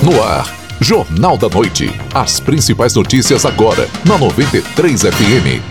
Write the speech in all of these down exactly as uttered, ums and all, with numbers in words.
No ar, Jornal da Noite. As principais notícias agora, na noventa e três F M.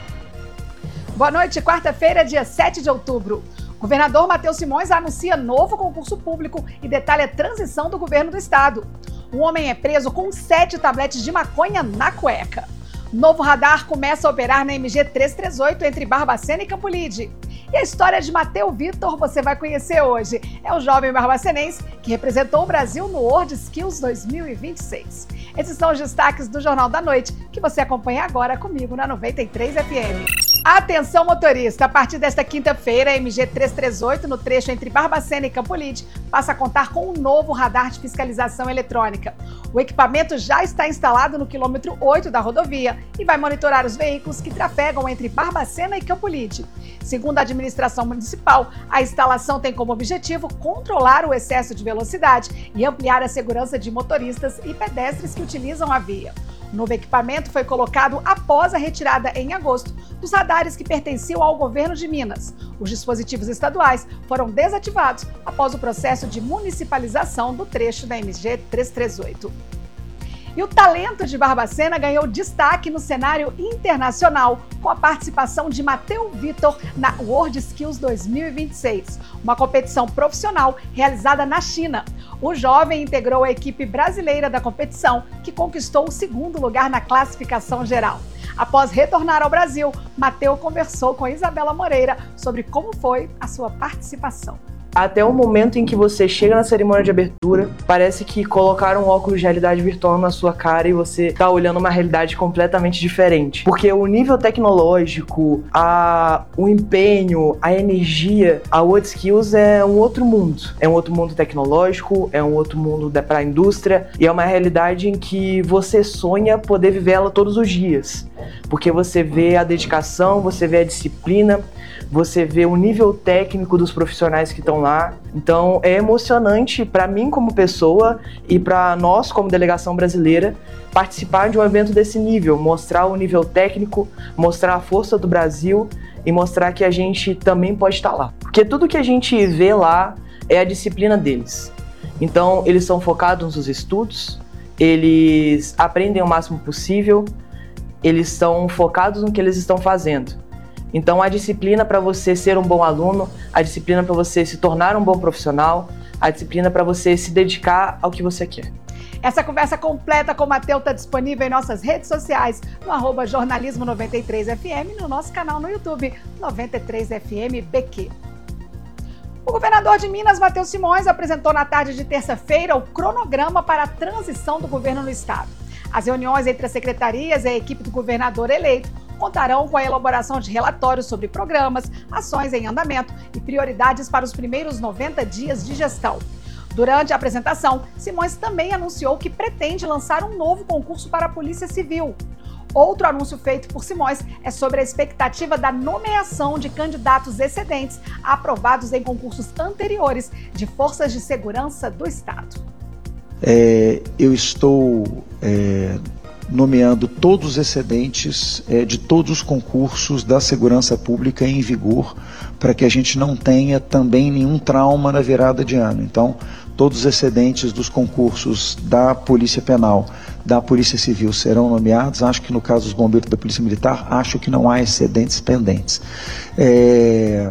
Boa noite, quarta-feira, dia sete de outubro. O governador Matheus Simões anuncia novo concurso público e detalha a transição do governo do estado. Um homem é preso com sete tabletes de maconha na cueca. Novo radar começa a operar na M G trezentos e trinta e oito entre Barbacena e Campolide. E a história de Mateu Vitor você vai conhecer hoje. É o jovem barbacenense que representou o Brasil no World Skills dois mil e vinte e seis. Esses são os destaques do Jornal da Noite, que você acompanha agora comigo na noventa e três F M. Atenção, motorista! A partir desta quinta-feira, a M G trezentos e trinta e oito, no trecho entre Barbacena e Campolide, passa a contar com um novo radar de fiscalização eletrônica. O equipamento já está instalado no quilômetro oito da rodovia e vai monitorar os veículos que trafegam entre Barbacena e Campolide. Segundo a administração municipal, a instalação tem como objetivo controlar o excesso de velocidade e ampliar a segurança de motoristas e pedestres que utilizam a via. O novo equipamento foi colocado após a retirada em agosto dos radares que pertenciam ao governo de Minas. Os dispositivos estaduais foram desativados após o processo de municipalização do trecho da M G trezentos e trinta e oito. E o talento de Barbacena ganhou destaque no cenário internacional com a participação de Mateu Vitor na World Skills dois mil e vinte e seis, uma competição profissional realizada na China. O jovem integrou a equipe brasileira da competição, que conquistou o segundo lugar na classificação geral. Após retornar ao Brasil, Mateu conversou com Isabela Moreira sobre como foi a sua participação. Até o momento em que você chega na cerimônia de abertura, parece que colocaram um óculos de realidade virtual na sua cara e você tá olhando uma realidade completamente diferente. Porque o nível tecnológico, a, o empenho, a energia, a World Skills é um outro mundo. É um outro mundo tecnológico, é um outro mundo para a indústria e é uma realidade em que você sonha poder viver ela todos os dias. Porque você vê a dedicação, você vê a disciplina, você vê o nível técnico dos profissionais que estão lá. Então é emocionante para mim como pessoa e para nós como delegação brasileira participar de um evento desse nível, mostrar o nível técnico, mostrar a força do Brasil e mostrar que a gente também pode estar lá. Porque tudo que a gente vê lá é a disciplina deles. Então eles são focados nos estudos, eles aprendem o máximo possível, eles estão focados no que eles estão fazendo. Então a disciplina para você ser um bom aluno, a disciplina para você se tornar um bom profissional, a disciplina para você se dedicar ao que você quer. Essa conversa completa com o Mateu está disponível em nossas redes sociais, no arroba jornalismo noventa e três F M e no nosso canal no YouTube, noventa e três F M B Q. O governador de Minas, Matheus Simões, apresentou na tarde de terça-feira o cronograma para a transição do governo no estado. As reuniões entre as secretarias e a equipe do governador eleito contarão com a elaboração de relatórios sobre programas, ações em andamento e prioridades para os primeiros noventa dias de gestão. Durante a apresentação, Simões também anunciou que pretende lançar um novo concurso para a Polícia Civil. Outro anúncio feito por Simões é sobre a expectativa da nomeação de candidatos excedentes aprovados em concursos anteriores de forças de segurança do Estado. É, eu estou é, nomeando todos os excedentes é, de todos os concursos da segurança pública em vigor, para que a gente não tenha também nenhum trauma na virada de ano. Então, todos os excedentes dos concursos da Polícia Penal, da Polícia Civil serão nomeados. Acho que no caso dos bombeiros da Polícia Militar, acho que não há excedentes pendentes. É...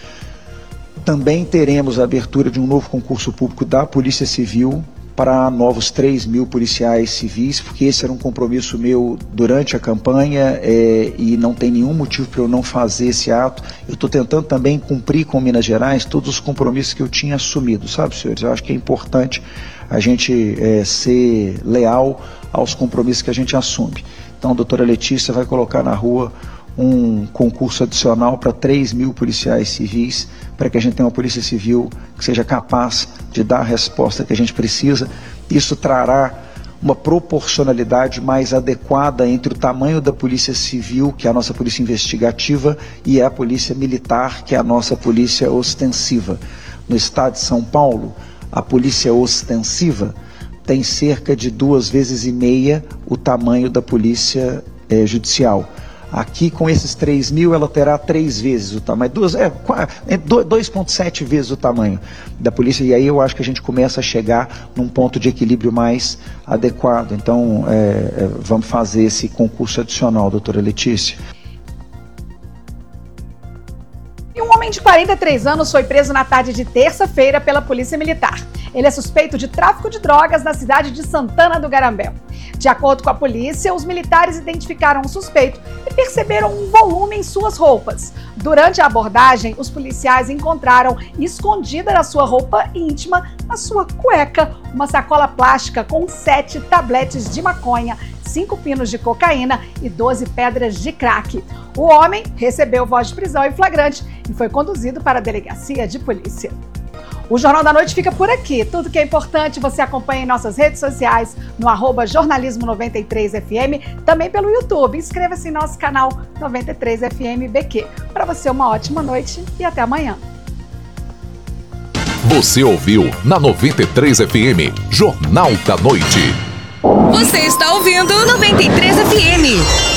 Também teremos a abertura de um novo concurso público da Polícia Civil para novos três mil policiais civis, porque esse era um compromisso meu durante a campanha é, e não tem nenhum motivo para eu não fazer esse ato. Eu estou tentando também cumprir com Minas Gerais todos os compromissos que eu tinha assumido, sabe, senhores? Eu acho que é importante a gente é, ser leal aos compromissos que a gente assume. Então a doutora Letícia vai colocar na rua um concurso adicional para três mil policiais civis, para que a gente tenha uma polícia civil que seja capaz de dar a resposta que a gente precisa. Isso trará uma proporcionalidade mais adequada entre o tamanho da polícia civil, que é a nossa polícia investigativa, e a polícia militar, que é a nossa polícia ostensiva. No estado de São Paulo, a polícia ostensiva tem cerca de duas vezes e meia o tamanho da polícia eh, judicial. Aqui, com esses três mil, ela terá três vezes o tamanho, duas, é, dois vírgula sete vezes o tamanho da polícia, e aí eu acho que a gente começa a chegar num ponto de equilíbrio mais adequado. Então, é, vamos fazer esse concurso adicional, doutora Letícia. E um homem de quarenta e três anos foi preso na tarde de terça-feira pela Polícia Militar. Ele é suspeito de tráfico de drogas na cidade de Santana do Garambel. De acordo com a polícia, os militares identificaram o suspeito e perceberam um volume em suas roupas. Durante a abordagem, os policiais encontraram escondida na sua roupa íntima, na sua cueca, uma sacola plástica com sete tabletes de maconha, cinco pinos de cocaína e doze pedras de crack. O homem recebeu voz de prisão em flagrante e foi conduzido para a delegacia de polícia. O Jornal da Noite fica por aqui. Tudo que é importante você acompanha em nossas redes sociais, no arroba jornalismo noventa e três F M, também pelo YouTube. Inscreva-se em nosso canal noventa e três F M B Q. Para você, uma ótima noite e até amanhã. Você ouviu na noventa e três F M, Jornal da Noite. Você está ouvindo noventa e três F M.